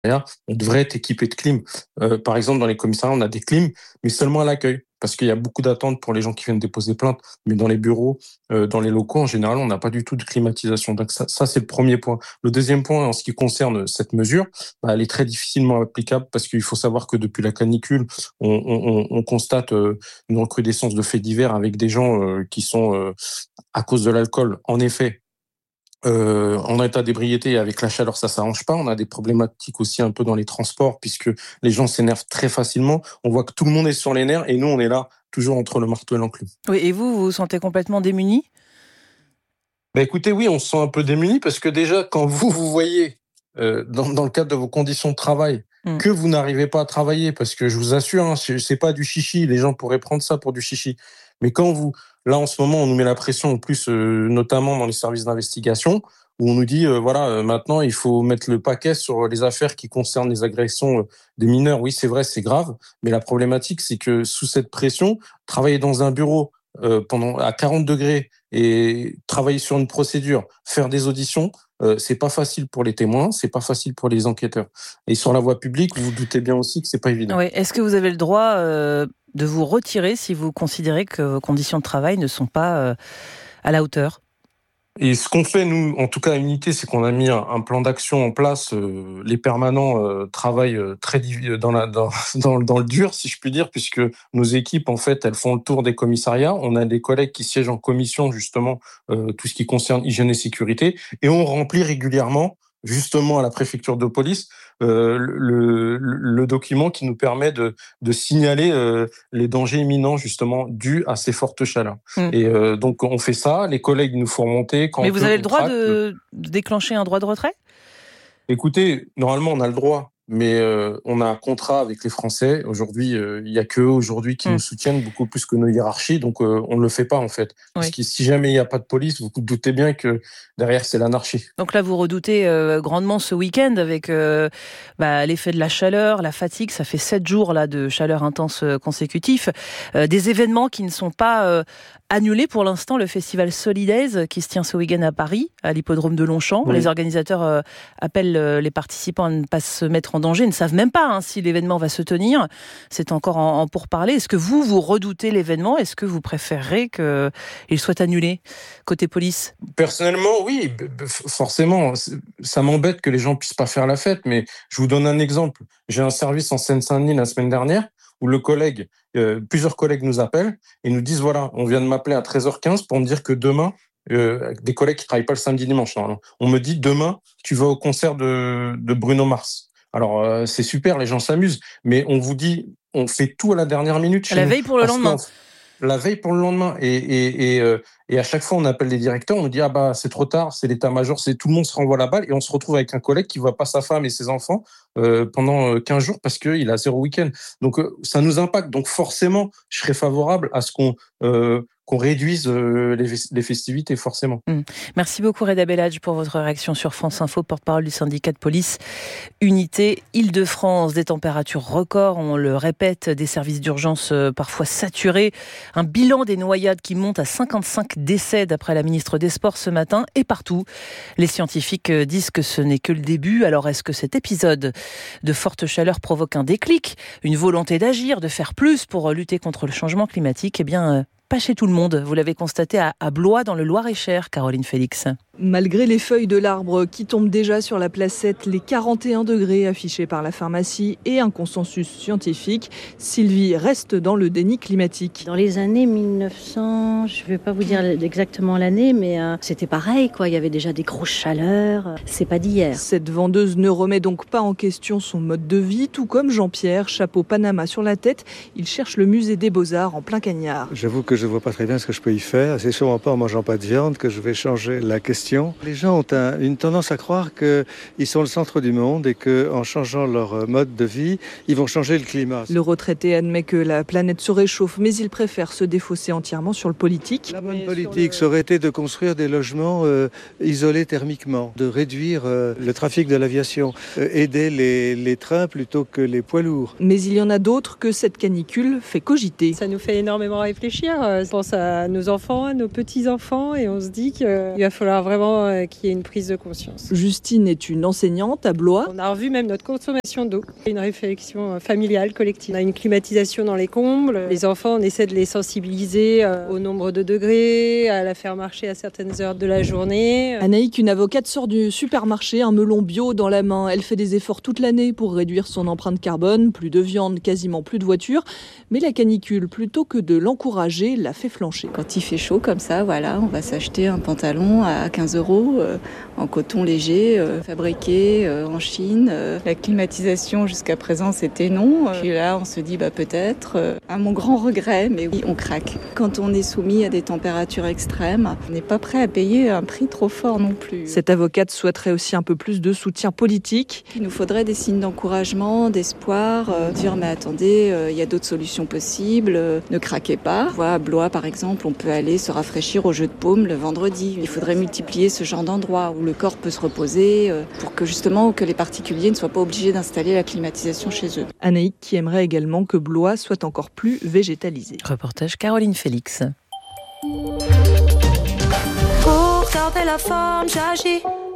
on devrait être équipé de clim. Par exemple, dans les commissariats, on a des clims, mais seulement à l'accueil, parce qu'il y a beaucoup d'attentes pour les gens qui viennent déposer plainte. Mais dans les bureaux, dans les locaux, en général, on n'a pas du tout de climatisation. Donc ça, c'est le premier point. Le deuxième point, en ce qui concerne cette mesure, elle est très difficilement applicable parce qu'il faut savoir que depuis la canicule, on constate une recrudescence de faits divers avec des gens qui sont, à cause de l'alcool, en effet, en état d'ébriété. Avec la chaleur, ça s'arrange pas. On a des problématiques aussi un peu dans les transports puisque les gens s'énervent très facilement. On voit que tout le monde est sur les nerfs et nous, on est là toujours entre le marteau et l'enclume. Oui, et vous vous sentez complètement démuni ? Écoutez, oui, on se sent un peu démuni parce que déjà, quand vous voyez dans le cadre de vos conditions de travail que vous n'arrivez pas à travailler, parce que je vous assure, hein, c'est pas du chichi, les gens pourraient prendre ça pour du chichi. Mais là en ce moment, on nous met la pression en plus, notamment dans les services d'investigation, où on nous dit, maintenant il faut mettre le paquet sur les affaires qui concernent les agressions des mineurs. Oui, c'est vrai, c'est grave, mais la problématique, c'est que sous cette pression, travailler dans un bureau à 40 degrés et travailler sur une procédure, faire des auditions, c'est pas facile pour les témoins, c'est pas facile pour les enquêteurs. Et sur la voie publique, vous vous doutez bien aussi que c'est pas évident. Oui. Est-ce que vous avez le droit de vous retirer si vous considérez que vos conditions de travail ne sont pas à la hauteur ? Et ce qu'on fait, nous, en tout cas à Unité, c'est qu'on a mis un plan d'action en place. Les permanents travaillent dans le dur, si je puis dire, puisque nos équipes, en fait, elles font le tour des commissariats. On a des collègues qui siègent en commission, justement, tout ce qui concerne hygiène et sécurité, et on remplit régulièrement, justement à la préfecture de police, le document qui nous permet de signaler les dangers imminents justement dus à ces fortes chaleurs. Et donc on fait ça, les collègues nous font remonter. Mais vous avez le droit de déclencher un droit de retrait ? Écoutez, normalement on a le droit, mais on a un contrat avec les Français. Aujourd'hui, il y a qu'eux aujourd'hui qui nous soutiennent beaucoup plus que nos hiérarchies, donc on ne le fait pas en fait. Parce que si jamais il n'y a pas de police, vous vous doutez bien que derrière c'est l'anarchie. Donc là, vous redoutez grandement ce week-end avec l'effet de la chaleur, la fatigue. Ça fait 7 jours là de chaleur intense consécutifs. Des événements qui ne sont pas annulés pour l'instant. Le festival Solidaise qui se tient ce week-end à Paris, à l'hippodrome de Longchamp. Oui. Les organisateurs appellent les participants à ne pas se mettre en danger. Ils ne savent même pas si l'événement va se tenir. C'est encore en pourparlers. Est-ce que vous redoutez l'événement ? Est-ce que vous préférez qu'il soit annulé côté police ? Personnellement, oui, forcément. Ça m'embête que les gens puissent pas faire la fête, mais je vous donne un exemple. J'ai un service en Seine-Saint-Denis la semaine dernière où plusieurs collègues nous appellent et nous disent voilà, on vient de m'appeler à 13h15 pour me dire que demain, des collègues qui travaillent pas le samedi dimanche, normalement, on me dit demain tu vas au concert de Bruno Mars. Alors c'est super, les gens s'amusent, mais on vous dit on fait tout à la dernière minute. La veille pour le lendemain. La veille pour le lendemain. Et à chaque fois, on appelle les directeurs, on nous dit c'est trop tard, c'est l'état-major, tout le monde se renvoie la balle et on se retrouve avec un collègue qui voit pas sa femme et ses enfants pendant 15 jours parce qu'il a 0 week-end. Donc ça nous impacte. Donc forcément, je serais favorable à ce qu'on réduise les festivités, forcément. Merci beaucoup Reda Belhadj pour votre réaction sur France Info, porte-parole du syndicat de police Unité Île-de-France. Des températures records, on le répète, des services d'urgence parfois saturés. Un bilan des noyades qui monte à 55 décès d'après la ministre des Sports ce matin. Et partout, les scientifiques disent que ce n'est que le début. Alors est-ce que cet épisode de forte chaleur provoque un déclic, une volonté d'agir, de faire plus pour lutter contre le changement climatique ? Eh bien, pas chez tout le monde. Vous l'avez constaté à Blois, dans le Loir-et-Cher, Caroline Félix. Malgré les feuilles de l'arbre qui tombent déjà sur la placette, les 41 degrés affichés par la pharmacie et un consensus scientifique, Sylvie reste dans le déni climatique. Dans les années 1900, je ne vais pas vous dire exactement l'année, mais c'était pareil, quoi. Il y avait déjà des grosses chaleurs. C'est pas d'hier. Cette vendeuse ne remet donc pas en question son mode de vie, tout comme Jean-Pierre, chapeau Panama sur la tête. Il cherche le musée des Beaux-Arts en plein Cagnard. J'avoue que je ne vois pas très bien ce que je peux y faire. C'est sûrement pas en mangeant pas de viande que je vais changer la question. Les gens ont une tendance à croire qu'ils sont le centre du monde et qu'en changeant leur mode de vie, ils vont changer le climat. Le retraité admet que la planète se réchauffe, mais il préfère se défausser entièrement sur le politique. La bonne politique, ça aurait été de construire des logements isolés thermiquement, de réduire le trafic de l'aviation, aider les trains plutôt que les poids lourds. Mais il y en a d'autres que cette canicule fait cogiter. Ça nous fait énormément réfléchir. on pense à nos enfants, à nos petits-enfants et on se dit qu'il va falloir vraiment qu'il y ait une prise de conscience. Justine est une enseignante à Blois. On a revu même notre consommation d'eau. Une réflexion familiale, collective. On a une climatisation dans les combles. Les enfants, on essaie de les sensibiliser au nombre de degrés, à la faire marcher à certaines heures de la journée. Anaïk, une avocate, sort du supermarché, un melon bio dans la main. Elle fait des efforts toute l'année pour réduire son empreinte carbone. Plus de viande, quasiment plus de voitures. Mais la canicule, plutôt que de l'encourager, l'a fait flancher. Quand il fait chaud comme ça, voilà, on va s'acheter un pantalon à 15 € en coton léger, fabriqué en Chine. La climatisation jusqu'à présent c'était non. Puis là on se dit peut-être, à mon grand regret, mais oui on craque. Quand on est soumis à des températures extrêmes, on n'est pas prêt à payer un prix trop fort non plus. Cette avocate souhaiterait aussi un peu plus de soutien politique. Il nous faudrait des signes d'encouragement, d'espoir, dire mais attendez, il y a d'autres solutions possibles, ne craquez pas. À Blois par exemple, on peut aller se rafraîchir au jeu de paume le vendredi. Il faudrait multiplier ce genre d'endroits où le corps peut se reposer pour que justement que les particuliers ne soient pas obligés d'installer la climatisation chez eux. Anaïk qui aimerait également que Blois soit encore plus végétalisé. Reportage Caroline Félix. Pour garder la forme, j'agis.